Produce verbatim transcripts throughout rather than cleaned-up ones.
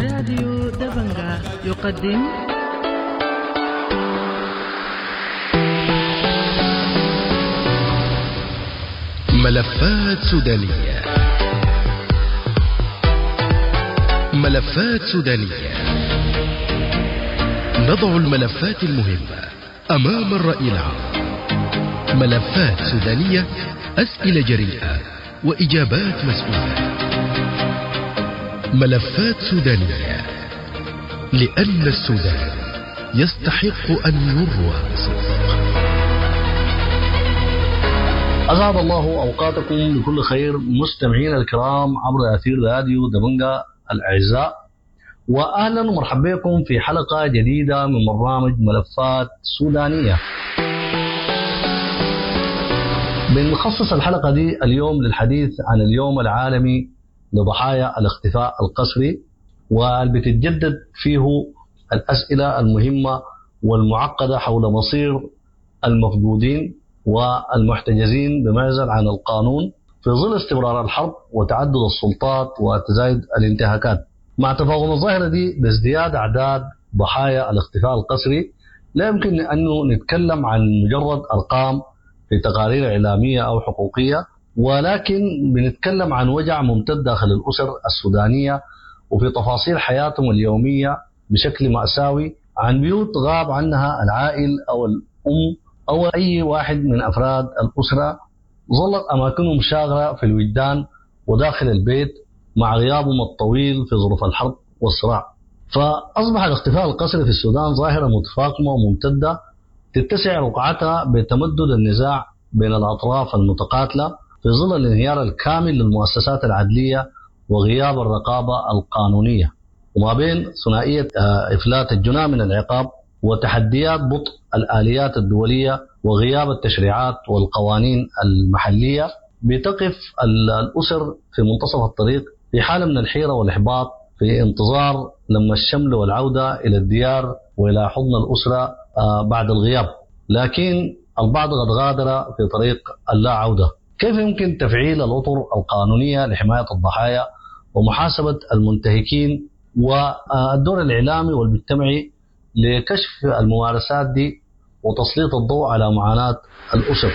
راديو دبنجا يقدم ملفات سودانية. ملفات سودانية، نضع الملفات المهمة أمام الرأي العام. ملفات سودانية، أسئلة جريئة وإجابات مسؤولة. ملفات سودانية، لأن السودان يستحق أن يروى بصدق. أسعد الله أوقاتكم بكل خير مستمعينا الكرام عبر أثير راديو دبنجا الأعزاء، وأهلا ومرحبا بكم في حلقة جديدة من برنامج ملفات سودانية. بنخصص الحلقة دي اليوم للحديث عن اليوم العالمي لضحايا الاختفاء القسري، واللي بتتجدد فيه الأسئلة المهمة والمعقدة حول مصير المفقودين والمحتجزين بمعزل عن القانون في ظل استمرار الحرب وتعدد السلطات وتزايد الانتهاكات. مع تفاقم الظاهرة دي بازدياد أعداد ضحايا الاختفاء القسري، لا يمكن أن نتكلم عن مجرد أرقام في تقارير إعلامية أو حقوقية، ولكن بنتكلم عن وجع ممتد داخل الأسر السودانية وفي تفاصيل حياتهم اليومية بشكل مأساوي، عن بيوت غاب عنها العائل أو الأم أو أي واحد من أفراد الأسرة، ظلت أماكنهم شاغرة في الوجدان وداخل البيت مع غيابهم الطويل في ظروف الحرب والصراع. فأصبح الاختفاء القسري في السودان ظاهرة متفاقمة وممتدة تتسع رقعتها بتمدد النزاع بين الأطراف المتقاتلة في ظل الانهيار الكامل للمؤسسات العدلية وغياب الرقابة القانونية، وما بين ثنائية إفلات الجناة من العقاب وتحديات بطء الآليات الدولية وغياب التشريعات والقوانين المحلية. بتقف الأسر في منتصف الطريق في حالة من الحيرة والإحباط في انتظار لما الشمل والعودة إلى الديار وإلى حضن الأسرة بعد الغياب، لكن البعض قد غادر في طريق اللا عودة. كيف يمكن تفعيل الأطر القانونية لحماية الضحايا ومحاسبة المنتهكين والدور الإعلامي والمجتمعي لكشف الممارسات دي وتسليط الضوء على معاناة الأسر؟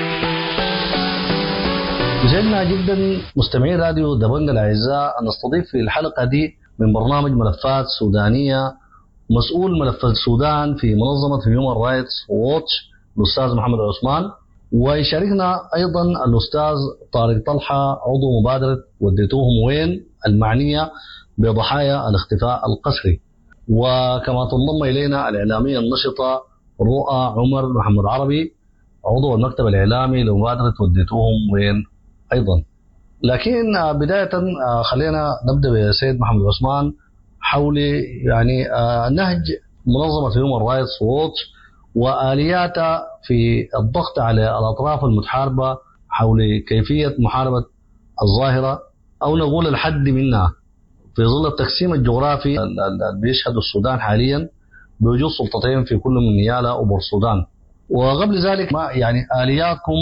يسعدنا جدا مستمعي راديو دبنجا الأعزاء أن نستضيف في الحلقة دي من برنامج ملفات سودانية مسؤول ملف السودان في منظمة هيومن رايتس ووتش الأستاذ محمد عثمان، ويشاركنا أيضا الأستاذ طارق طلحة عضو مبادرة وديتوهم وين المعنية بضحايا الاختفاء القسري، وكما تنضم إلينا الإعلامية النشطة رؤى عمر محمد عربي عضو المكتب الإعلامي لمبادرة وديتوهم وين أيضا. لكن بداية خلينا نبدأ بسيد محمد عثمان حول يعني نهج منظمة هيومن رايتس ووتش وآلياتها في الضغط على الأطراف المتحاربة حول كيفية محاربة الظاهرة أو نقول الحد منها في ظل التقسيم الجغرافي اللي بيشهد السودان حاليا بوجود سلطتين في كل من نيالا وبورسودان. وقبل ذلك ما يعني آلياتكم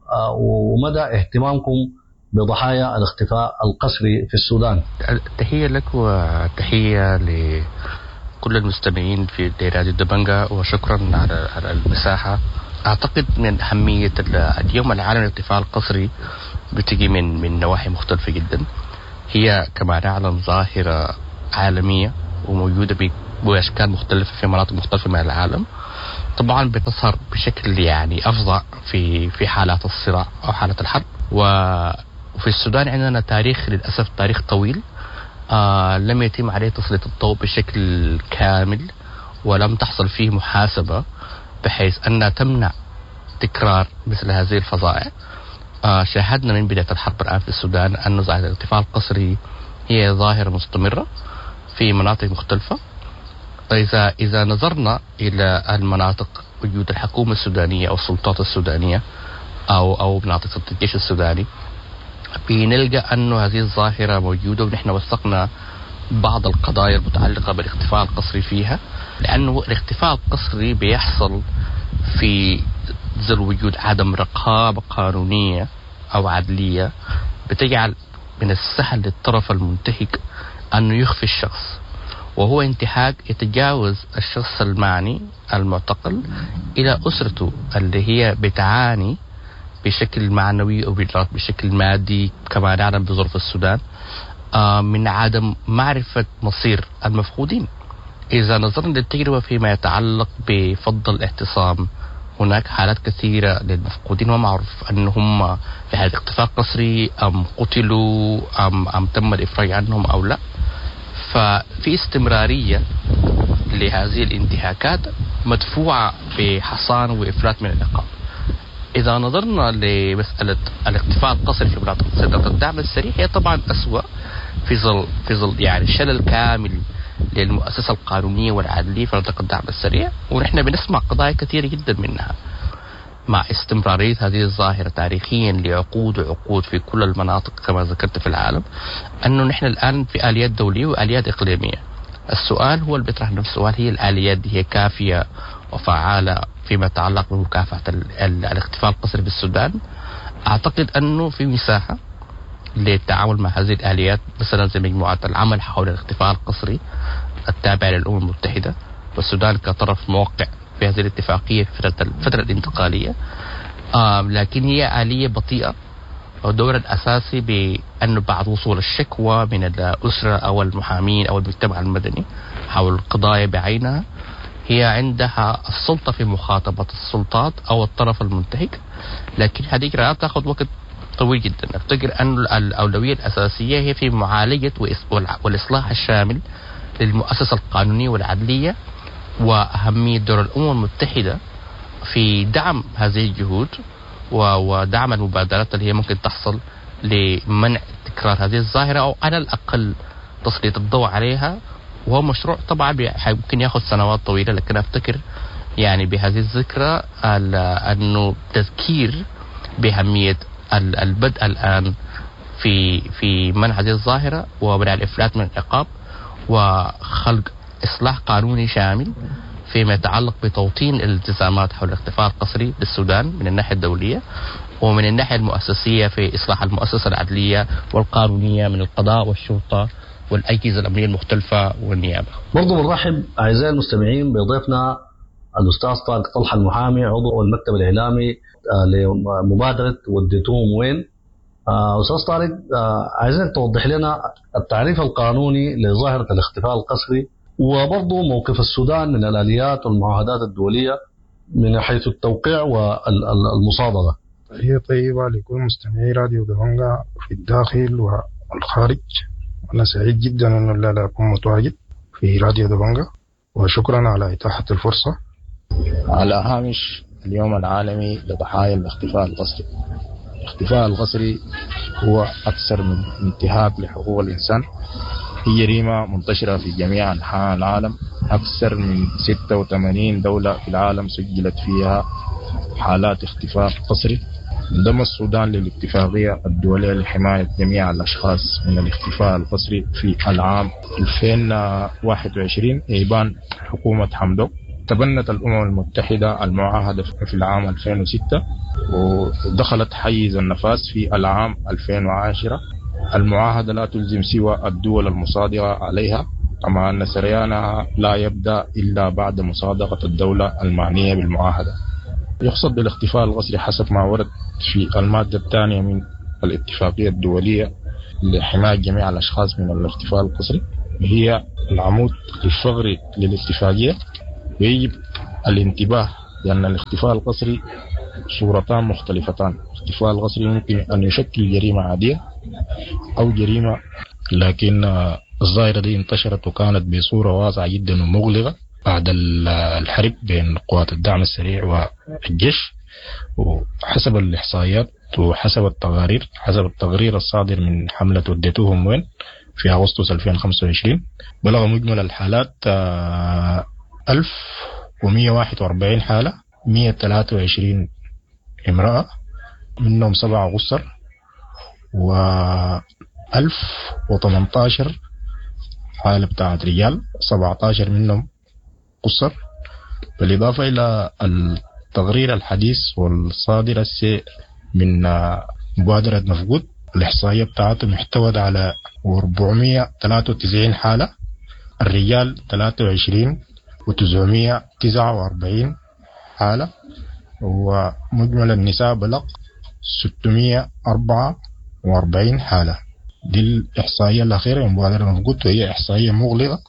ومدى اهتمامكم بضحايا الاختفاء القسري في السودان؟ تحية لك وتحية لكل المستمعين في راديو دبنجا، وشكرا على على المساحة. أعتقد من أهمية اليوم العالمي للاختفاء القسري بتجي من من نواحي مختلفة جدا. هي كما نعلم ظاهرة عالمية وموجودة بأشكال مختلفة في مناطق مختلفة من العالم، طبعا بتظهر بشكل يعني أفظع في في حالات الصراع أو حالات الحرب. وفي السودان عندنا تاريخ للأسف تاريخ طويل آه لم يتم عليه تسليط الضوء بشكل كامل، ولم تحصل فيه محاسبة بحيث أن تمنع تكرار مثل هذه الفظائع. آه شاهدنا من بداية الحرب الآن في السودان أن ظاهرة الاختفاء القسري هي ظاهرة مستمرة في مناطق مختلفة. إذا إذا نظرنا إلى المناطق وجود الحكومة السودانية أو السلطات السودانية أو أو مناطق الجيش السوداني، بنلقى أن هذه الظاهرة موجودة، ونحن وثقنا بعض القضايا المتعلقة بالاختفاء القسري فيها، لأنه الاختفاء القسري بيحصل في ظل وجود عدم رقابة قانونية أو عدلية بتجعل من السهل للطرف المنتهك أنه يخفي الشخص وهو انتهاك يتجاوز الشخص المعني المعتقل إلى أسرته اللي هي بتعاني بشكل معنوي أو بشكل مادي كما نعلم بظروف السودان من عدم معرفة مصير المفقودين. إذا نظرنا للتجربة فيما يتعلق بفض الاعتصام، هناك حالات كثيرة للمفقودين ومعروف أنهم في هذا اختفاء قسري أم قتلوا أم, أم تم الإفراج عنهم أو لا. ففي استمرارية لهذه الانتهاكات مدفوعة بحصان وإفلات من العقاب. إذا نظرنا لمسألة الاختفاء القسري في مناطق سدة الدعم السريع، هي طبعا أسوأ في ظل في ظل يعني شلل كامل للمؤسسة القانونية والعدلية في مناطق الدعم السريع، ونحن بنسمع قضايا كثيرة جدا منها مع استمرارية هذه الظاهرة تاريخيا لعقود وعقود في كل المناطق كما ذكرت في العالم، أنه نحن الآن في آليات دولية وآليات إقليمية. السؤال هو اللي بيطرح نفس السؤال، هي الآليات دي هي كافية وفعالة فيما يتعلق بمكافحة الاختفاء القسري في السودان؟ أعتقد أنه في مساحة للتعامل مع هذه الآليات، مثلا زي مجموعة العمل حول الاختفاء القسري التابع للأمم المتحدة، والسودان كطرف موقع في هذه الاتفاقية في الفترة الانتقالية، لكن هي آلية بطيئة. ودورها الأساسي بأنه بعد وصول الشكوى من الأسرة أو المحامين أو المجتمع المدني حول القضايا بعينها، هي عندها السلطة في مخاطبة السلطات أو الطرف المنتهك، لكن هذه الإجراءات تأخذ وقت طويل جدا. أفتكر أن الأولوية الأساسية هي في معالجة والإصلاح الشامل للمؤسسة القانونية والعدلية، وأهمية دور الأمم المتحدة في دعم هذه الجهود ودعم المبادرات اللي هي ممكن تحصل لمنع تكرار هذه الظاهرة، أو على الأقل تسليط الضوء عليها. وهو مشروع طبعا ممكن يأخذ سنوات طويلة، لكن أفتكر يعني بهذه الذكرى أنه تذكير بأهمية البدء الآن في في منع هذه الظاهرة ومنع الإفلات من العقاب، وخلق إصلاح قانوني شامل فيما يتعلق بتوطين الالتزامات حول الاختفاء القسري بالسودان من الناحية الدولية، ومن الناحية المؤسسية في إصلاح المؤسسة العدلية والقانونية من القضاء والشرطة والأجهزة الأمنية المختلفة والنيابة. برضو بنرحب أعزائي المستمعين بضيفنا الأستاذ طارق طلحة المحامي عضو المكتب الإعلامي لمبادرة وديتوهم وين. أستاذ طارق، عايزين توضح لنا التعريف القانوني لظاهرة الاختفاء القسري، وبرضو موقف السودان من الآليات والمعاهدات الدولية من حيث التوقيع والمصادقة. هي طيبة لكل مستمعي راديو دبنجا في الداخل والخارج. أنا سعيد جدا أن الليلة أكون متواجد في راديو دبنجا، وشكرا على إتاحة الفرصة. على هامش اليوم العالمي لضحايا الاختفاء القسري. الاختفاء القسري هو أكثر من انتهاك لحقوق الإنسان، هي جريمة منتشرة في جميع أنحاء العالم. أكثر من ستة وثمانين دولة في العالم سجلت فيها حالات اختفاء قسري. انضم السودان للاتفاقية الدولية لحماية جميع الأشخاص من الاختفاء القسري في العام ألفين وواحد وعشرين إيبان حكومة حمدوك. تبنت الأمم المتحدة المعاهدة في العام ألفين وستة ودخلت حيز النفاذ في العام ألفين وعشرة. المعاهدة لا تلزم سوى الدول المصادقة عليها، كما أن سريانها لا يبدأ إلا بعد مصادقة الدولة المعنية بالمعاهدة. يقصد بالاختفاء القسري حسب ما ورد في المادة الثانية من الاتفاقية الدولية لحماية جميع الأشخاص من الاختفاء القسري، هي العمود الفقري للاتفاقية. ويجب الانتباه لأن الاختفاء القسري صورتان مختلفتان. الاختفاء القسري ممكن أن يشكل جريمة عادية أو جريمة، لكن الظاهرة دي انتشرت وكانت بصورة واسعة جدا ومغلقة بعد الحرب بين قوات الدعم السريع والجيش. وحسب الإحصائيات وحسب التقارير حسب التقرير الصادر من حملة وديتوهم وين في أغسطس ألفين وخمسة وعشرين، بلغ مجمل الحالات ألف ومئة وواحد وأربعين حالة، مئة وثلاثة وعشرين امرأة منهم سبعة غسر، وألف وثمانية عشر حالة بتاعت رجال، سبعة عشر منهم قصر. بالإضافة إلى التقرير الحديث والصادر من مبادرة مفقود، الإحصائية بتاعته محتوى على أربعمئة وثلاثة وتسعين حالة الرجال ثلاثة وعشرين وتسعمائة وتسعة وأربعين حالة، ومجمل النساء بلغ ستمائة وأربعة وأربعين حالة. دي الإحصائية الأخيرة من مبادرة مفقود، وهي إحصائية مغلقة،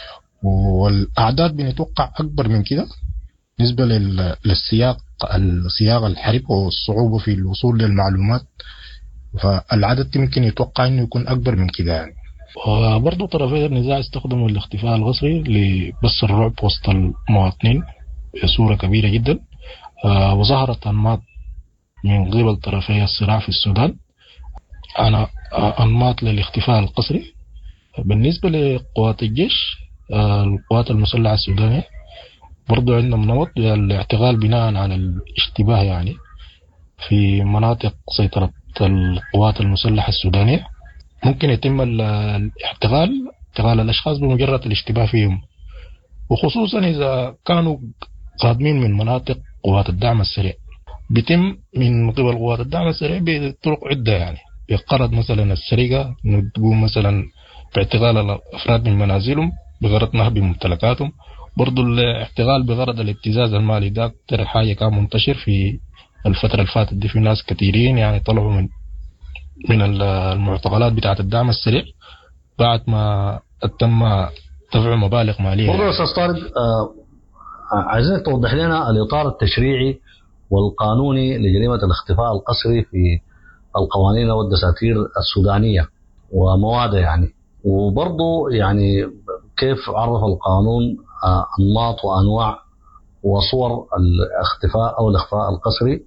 والأعداد بنتوقع أكبر من كده بالنسبة للسياق السياق الحرب والصعوبة في الوصول للمعلومات، فالعدد يمكن يتوقع أنه يكون أكبر من كده يعني. وبرضو طرفي النزاع استخدموا الاختفاء القسري لبث الرعب وسط المواطنين بصورة كبيرة جدا، وظهرت أنماط من قبل طرفي الصراع في السودان، أنا أنماط للاختفاء القسري. بالنسبة لقوات الجيش، القوات المسلحة السودانية برضو عندهم نمط الاعتقال بناء على الاشتباه يعني في مناطق سيطرة القوات المسلحة السودانية. ممكن يتم الاعتقال اعتقال الأشخاص بمجرد الاشتباه فيهم، وخصوصا إذا كانوا قادمين من مناطق قوات الدعم السريع. بيتم من قبل قوات الدعم السريع بطرق عدة يعني، بقرض مثلا السرقة، تقوم مثلا باعتقال الأفراد من منازلهم بغرض نهب ممتلكاتهم. برضو الاعتقال بغرض الابتزاز المالي، ده أكثر حاجة كان منتشر في الفترة اللي فاتت دي. في ناس كثيرين يعني طلعوا من من المعتقلات بتاعة الدعم السريع بعد ما تم دفع مبالغ مالية. برضو أستاذ طارق، آه عايزينك توضح لنا الإطار التشريعي والقانوني لجريمة الاختفاء القسري في القوانين والدساتير السودانية وموادها يعني، وبرضو يعني كيف عرف القانون أنماط وأنواع وصور الاختفاء أو الإخفاء القسري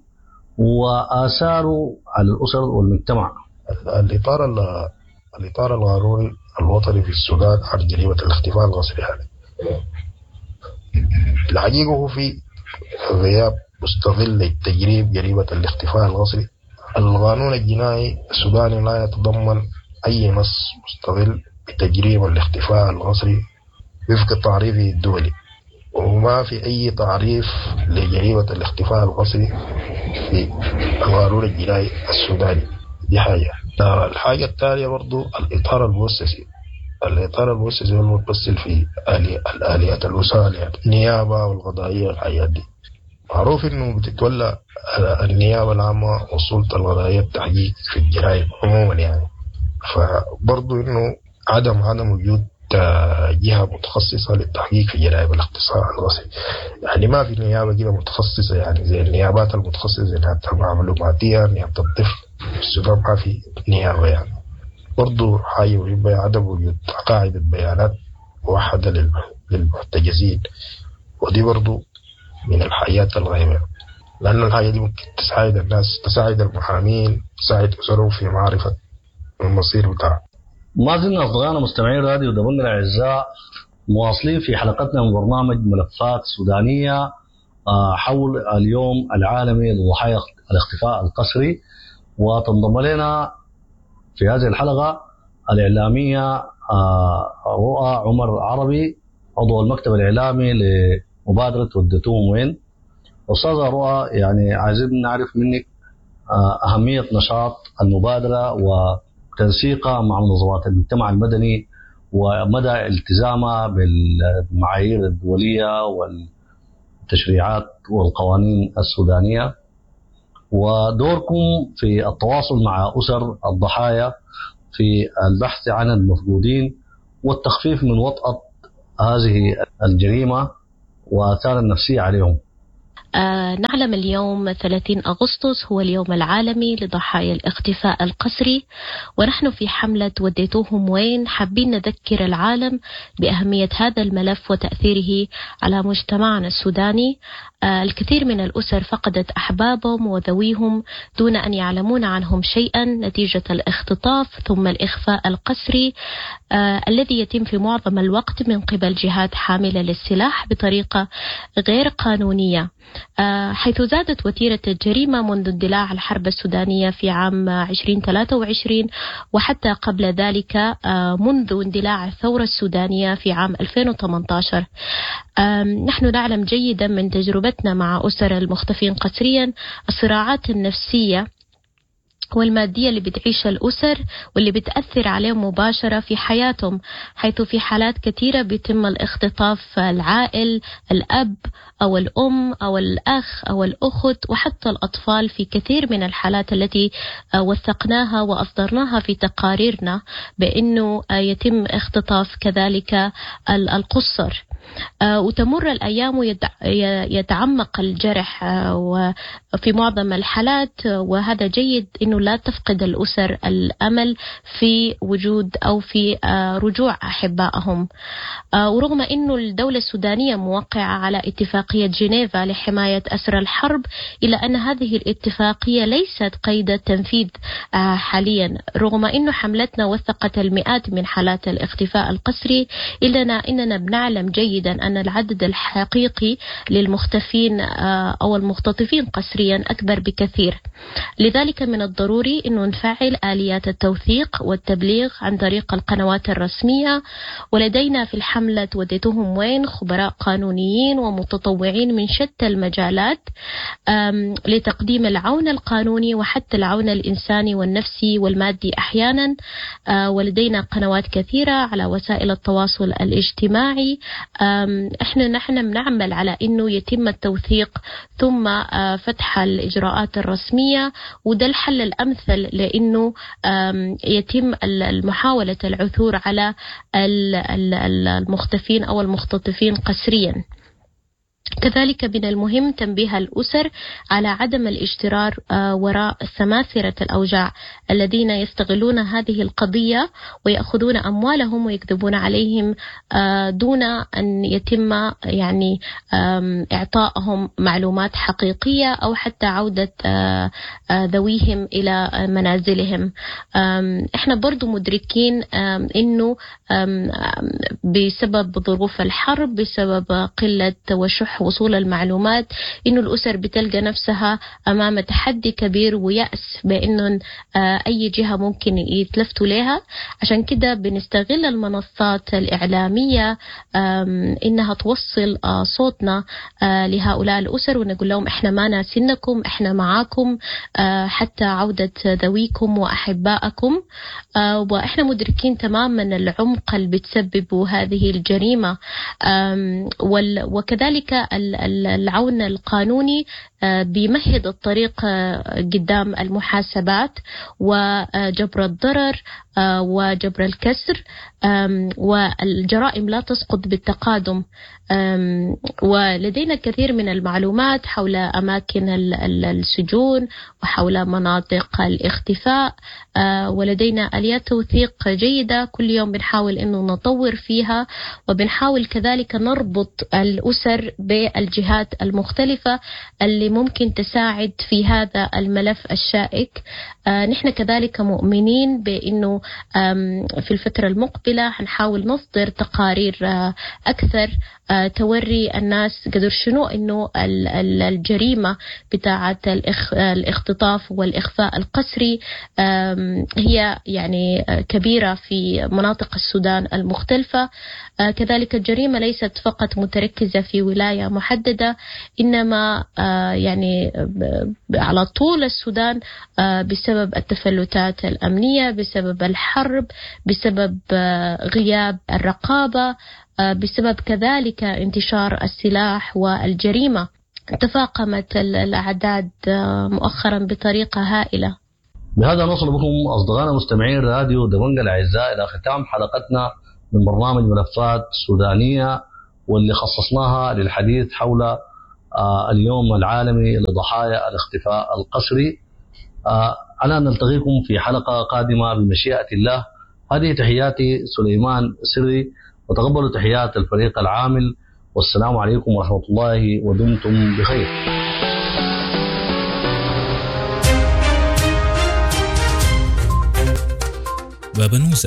وآثاره على الأسر والمجتمع. الإطار الإطار القانوني الوطني في السودان عن جريمة الاختفاء القسري يعني الحقيقة هو في غياب مستغل لتجريم جريمة الاختفاء القسري. القانون الجنائي السوداني لا يتضمن أي نص مستغل بتجريم الاختفاء القسري وفق التعريف الدولي، وما في أي تعريف لجريمة الاختفاء القسري في القانون الجنائي السوداني. دي حاجة. الحاجة الثانية برضو الإطار المؤسسي. الإطار المؤسسي هو المتمثل في الآليات الوصال، النيابة والقضائية والحاجات دي. معروف إنه بتتولى النيابة العامة والسلطة القضائية التحقيق في الجرائم عموما يعني، فبرضو إنه عدم عدم وجود جهة متخصصة للتحقيق في جرائم الاختفاء القسري يعني. ما في نيابة كده متخصصة يعني زي النيابات المتخصصة زي نيابة المعلوماتية، نيابة الطفل. في السودان ما في نيابة يعني. برضو حاجة مهمة عدم وجود قاعدة بيانات موحدة للمحتجزين، ودي برضو من الحاجات الغيبة، لأن الحاجة دي ممكن تساعد الناس، تساعد المحامين، تساعد أسرهم في معرفة المصير بتاعهم. ما زلنا أصدقائنا مستمعين راديو دبنجا الأعزاء مواصلين في حلقتنا من برنامج ملفات سودانية حول اليوم العالمي لضحايا الاختفاء القسري. وتنضم لنا في هذه الحلقة الإعلامية رؤى عمر عربي، عضو المكتب الإعلامي لمبادرة وديتوهم وين. أستاذة رؤى، يعني عايزين نعرف منك أهمية نشاط المبادرة وتنسيقها مع منظمات المجتمع المدني ومدى التزامها بالمعايير الدولية والتشريعات والقوانين السودانية، ودوركم في التواصل مع أسر الضحايا في البحث عن المفقودين والتخفيف من وطأة هذه الجريمة وآثار النفسية عليهم. آه نعلم اليوم ثلاثين أغسطس هو اليوم العالمي لضحايا الاختفاء القسري، ونحن في حملة وديتوهم وين حابين نذكر العالم بأهمية هذا الملف وتأثيره على مجتمعنا السوداني. آه الكثير من الأسر فقدت أحبابهم وذويهم دون أن يعلمون عنهم شيئا نتيجة الاختطاف ثم الإخفاء القسري آه الذي يتم في معظم الوقت من قبل جهات حاملة للسلاح بطريقة غير قانونية، حيث زادت وتيرة الجريمة منذ اندلاع الحرب السودانية في عام عشرين ثلاثة وعشرين، وحتى قبل ذلك منذ اندلاع الثورة السودانية في عام ألفين وثمانية عشر. نحن نعلم جيدا من تجربتنا مع أسر المختفين قسريا الصراعات النفسية والمادية اللي بتعيشها الأسر واللي بتأثر عليهم مباشرة في حياتهم، حيث في حالات كثيرة بيتم الاختطاف العائل، الأب أو الأم أو الأخ أو الأخت وحتى الأطفال في كثير من الحالات التي وثقناها وأصدرناها في تقاريرنا بأنه يتم اختطاف كذلك القُصّر. وتمر الأيام ويتعمق الجرح وفي معظم الحالات، وهذا جيد أنه لا تفقد الأسر الأمل في وجود أو في رجوع أحبائهم. ورغم أنه الدولة السودانية موقعة على اتفاقية جنيفا لحماية أسرى الحرب، إلا أن هذه الاتفاقية ليست قيد التنفيذ حاليا، رغم أنه حملتنا وثقت المئات من حالات الاختفاء القسري، إلا أننا بنعلم جيدا أن العدد الحقيقي للمختفين أو المختطفين قسريا أكبر بكثير. لذلك من الضروري أن نفعل آليات التوثيق والتبليغ عن طريق القنوات الرسمية، ولدينا في الحملة وديتهم وين خبراء قانونيين ومتطوعين من شتى المجالات لتقديم العون القانوني وحتى العون الإنساني والنفسي والمادي أحيانا. ولدينا قنوات كثيرة على وسائل التواصل الاجتماعي. احنا نحن بنعمل على انه يتم التوثيق ثم فتح الاجراءات الرسميه، وده الحل الامثل لانه يتم محاوله العثور على المختفين او المختطفين قسريا. كذلك من المهم تنبيه الأسر على عدم الاجترار وراء سماسرة الأوجاع الذين يستغلون هذه القضية ويأخذون أموالهم ويكذبون عليهم دون أن يتم يعني إعطائهم معلومات حقيقية أو حتى عودة ذويهم إلى منازلهم. إحنا برضو مدركين إنه بسبب ظروف الحرب، بسبب قلة وشح وصول المعلومات، إنه الأسر بتلقى نفسها أمام تحدي كبير ويأس بأنه أي جهة ممكن يتلفتوا لها. عشان كده بنستغل المنصات الإعلامية إنها توصل صوتنا لهؤلاء الأسر ونقول لهم إحنا ما ناسينكم، إحنا معاكم حتى عودة ذويكم وأحبائكم. وإحنا مدركين تماما العمق اللي بتسببه هذه الجريمة، وكذلك العون القانوني بيمهد الطريق قدام المحاسبات وجبر الضرر وجبر الكسر، والجرائم لا تسقط بالتقادم. ولدينا كثير من المعلومات حول أماكن السجون وحول مناطق الاختفاء، ولدينا آليات توثيق جيدة كل يوم بنحاول إنه نطور فيها، وبنحاول كذلك نربط الأسر بالجهات المختلفة اللي ممكن تساعد في هذا الملف الشائك. نحن كذلك مؤمنين بأنه في الفترة المقبلة هنحاول نصدر تقارير أكثر توري الناس قدر شنو إنه الجريمة بتاعة الاختطاف والإخفاء القسري هي يعني كبيرة في مناطق السودان المختلفة. كذلك الجريمة ليست فقط متركزة في ولاية محددة، إنما يعني على طول السودان بسبب التفلتات الأمنية، بسبب الحرب، بسبب غياب الرقابة، بسبب كذلك انتشار السلاح والجريمة. تفاقمت الأعداد مؤخرا بطريقة هائلة. بهذا نوصل بكم أصدقائنا مستمعين راديو دبنجة الأعزاء إلى ختام حلقتنا من برنامج ملفات سودانية، واللي خصصناها للحديث حول اليوم العالمي لضحايا الاختفاء القسري. على أن نلتقيكم في حلقة قادمة بمشيئة الله. هذه تحياتي سليمان سري، وتقبلوا تحيات الفريق العامل، والسلام عليكم ورحمة الله ودمتم بخير. بابا نوسة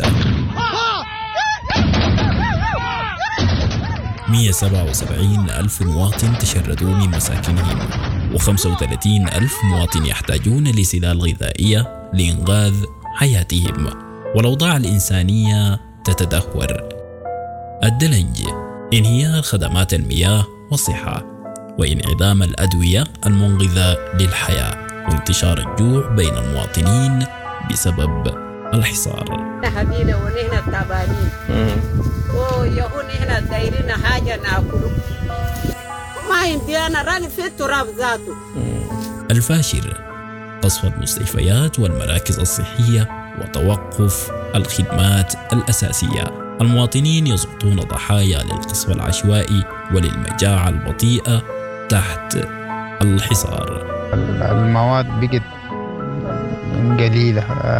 مئة وسبعة وسبعين ألف مواطن تشردوا من مساكنهم، وخمسة وثلاثين ألف مواطن يحتاجون لسلال غذائية لإنقاذ حياتهم، والأوضاع الإنسانية تتدهور. الدلنج، انهيار خدمات المياه والصحة، وانعدام الأدوية المنقذة للحياة. وانتشار الجوع بين المواطنين بسبب الحصار. حبينا ونحن تعبانين ويقول نحن دايرين حاجة ناكله ما عندي أنا راني في التراب ذاته. الفاشر قصف المستشفيات والمراكز الصحية وتوقف الخدمات الأساسية. المواطنين يسقطون ضحايا للقصف العشوائي وللمجاعة البطيئة تحت الحصار. المواد بقت قليلة.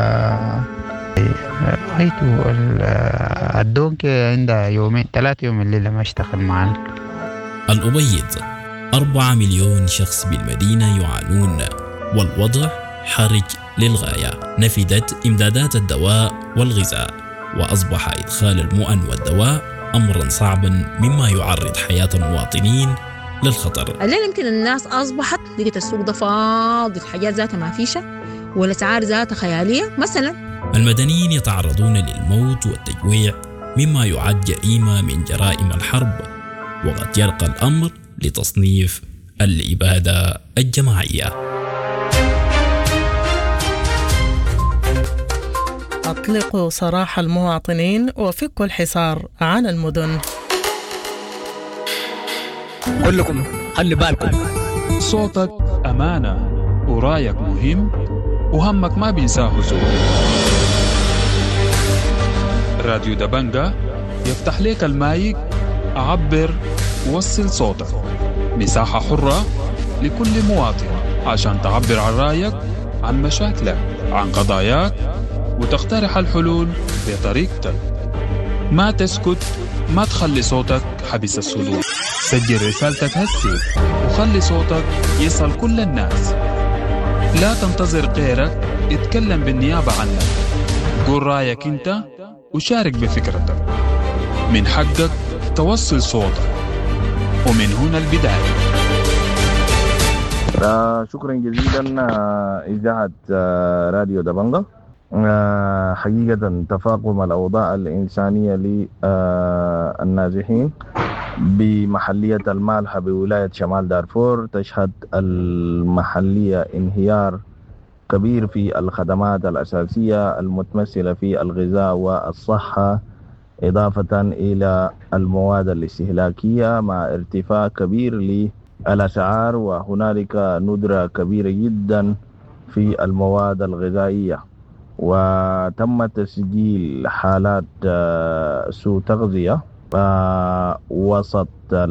رأيته الدونك عندها يومين ثلاثة يوم الليلة ما اشتغل معنا. الأبيض أربعة مليون شخص بالمدينة يعانون والوضع حرج للغاية. نفدت إمدادات الدواء والغذاء وأصبح إدخال المؤن والدواء أمرا صعبا مما يعرض حياة المواطنين للخطر. الليل يمكن الناس أصبحت لقيت السوق ده فاضي، الحاجات ذاتها ما فيشة والأسعار ذاتها خيالية. مثلا المدنيين يتعرضون للموت والتجويع مما يعد جريمة من جرائم الحرب، وقد يرقى الأمر لتصنيف الإبادة الجماعية. أطلقوا سراح المواطنين وفكوا الحصار عن المدن. كلكم خلي بالكم، صوتك أمانة ورايك مهم وهمك ما بينساه زول. راديو دبنجا يفتح لك المايك، عبر ووصل صوتك. مساحة حرة لكل مواطن عشان تعبر عن رايك، عن مشاكلك، عن قضاياك، وتقترح الحلول بطريقتك. ما تسكت، ما تخلي صوتك حبس الصدور. سجل رسالتك هسي وخلي صوتك يصل كل الناس. لا تنتظر غيرك اتكلم بالنيابة عنك. قول رايك انت وشارك بفكرتك. من حقك توصل صوتك، ومن هنا البداية. شكرا جزيلا إذاعة راديو دبنجا. حقيقة تفاقم الأوضاع الإنسانية للنازحين بمحلية المالحة بولاية شمال دارفور تشهد المحلية انهيار كبير في الخدمات الأساسية المتمثلة في الغذاء والصحة، إضافة إلى المواد الاستهلاكية مع ارتفاع كبير للأسعار، وهنالك ندرة كبيرة جدا في المواد الغذائية. وتم تسجيل حالات سوء تغذية وسط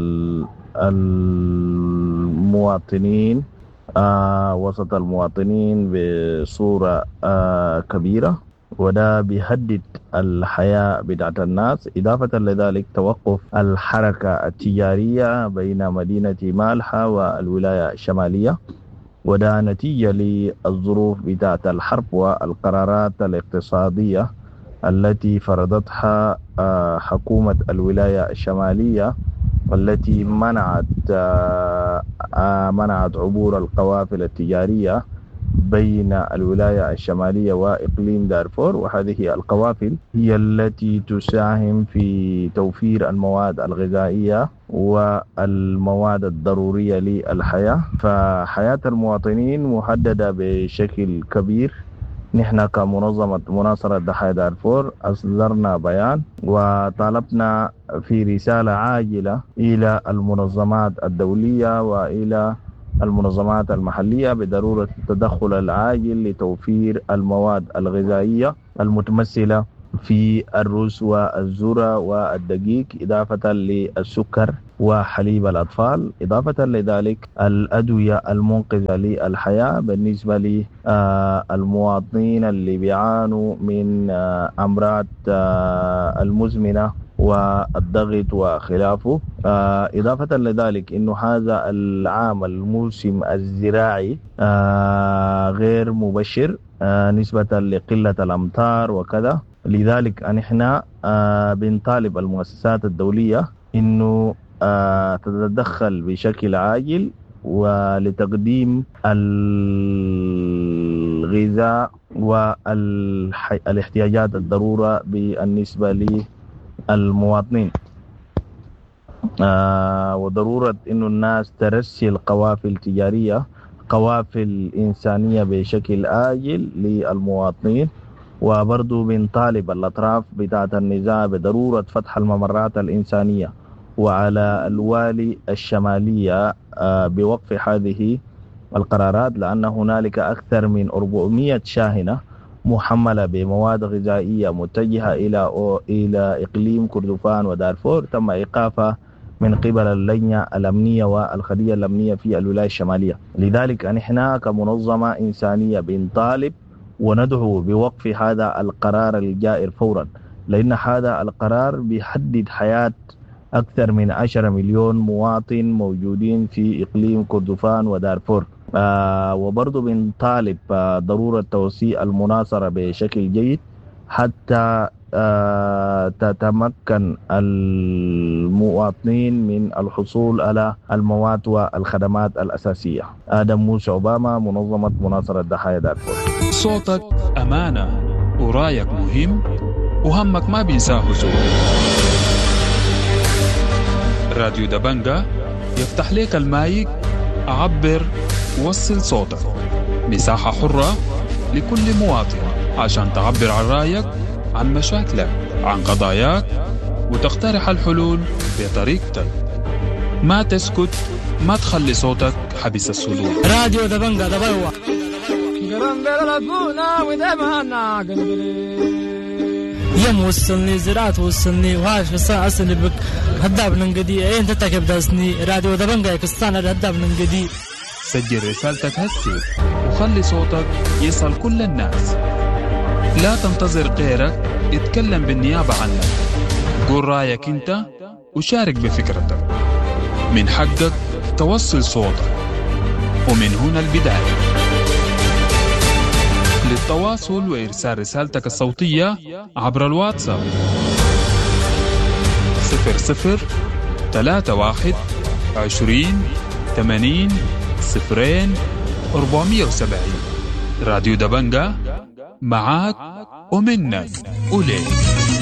المواطنين وسط المواطنين بصورة كبيرة، وده بيهدد الحياة بتاعت الناس. إضافة لذلك توقف الحركة التجارية بين مدينة مالحة والولاية الشمالية، وده نتيجة للظروف بتاعت الحرب والقرارات الاقتصادية التي فرضتها حكومة الولاية الشمالية، والتي منعت منعت عبور القوافل التجارية بين الولاية الشمالية وإقليم دارفور. وهذه القوافل هي التي تساهم في توفير المواد الغذائية والمواد الضرورية للحياة. فحياة المواطنين مهددة بشكل كبير. نحن كمنظمة مناصرة ضحايا دارفور أصدرنا بيان وطالبنا في رسالة عاجلة إلى المنظمات الدولية وإلى المنظمات المحلية بضرورة التدخل العاجل لتوفير المواد الغذائية المتمثلة في الرز والذرة والدقيق، إضافة للسكر وحليب الأطفال، إضافة لذلك الأدوية المنقذة للحياة بالنسبة للمواطنين اللي بيعانوا من أمراض المزمنة والضغط وخلافه. إضافة لذلك إنه هذا العام الموسم الزراعي غير مبشر نسبة لقلة الأمطار وكذا. لذلك نحن بنطالب المؤسسات الدولية إنه تتدخل بشكل عاجل ولتقديم الغذاء والاحتياجات الضرورة بالنسبة للمواطنين، وضرورة إنه الناس ترسل قوافل تجارية قوافل إنسانية بشكل آجل للمواطنين. وبرضو بنطالب الأطراف بتاعة النزاع بضرورة فتح الممرات الإنسانية، وعلى الوالي الشمالية بوقف هذه القرارات، لأن هنالك أكثر من أربعمائة شاحنة محملة بمواد غذائية متجهة إلى إلى إقليم كردفان ودارفور تم إيقافها من قبل اللجنة الأمنية والخدية الأمنية في الولاية الشمالية. لذلك نحن كمنظمة إنسانية بنطالب وندعو بوقف هذا القرار الجائر فورا، لأن هذا القرار بيحدد حياة أكثر من عشرة مليون مواطن موجودين في إقليم كردفان ودارفور. آه وبرضو بنطالب آه ضرورة توسيع المناصرة بشكل جيد حتى آه تتمكن المواطنين من الحصول على المواد والخدمات الأساسية. آدم موسى أوباما، منظمة مناصرة ضحايا دارفور. صوتك أمانة ورايك مهم وهمك ما بينساه زول. راديو دبنجة يفتح لك المايك، عبر وصل صوتك. مساحة حرة لكل مواطن عشان تعبر عن رأيك، عن مشاكلك، عن قضاياك، وتقترح الحلول بطريقتك. ما تسكت، ما تخلي صوتك حبس السلوك. راديو دبنجة دبوا يم وصلني زراعة وصلني وهاش فصان أصلي بك هداب ننقدي أين تتكب داسني. راديو دبنجة كستان هداب ننقدي. سجل رسالتك هسي وخلي صوتك يصل كل الناس. لا تنتظر غيرك اتكلم بالنيابة عنك. قول رأيك انت وشارك بفكرتك. من حقك توصل صوتك، ومن هنا البداية. للتواصل وإرسال رسالتك الصوتية عبر الواتساب صفر صفر ثلاثة واحد عشرين ثمانين صفرين أربعمائة وسبعين. راديو دبنجة معاك ومنك وليك.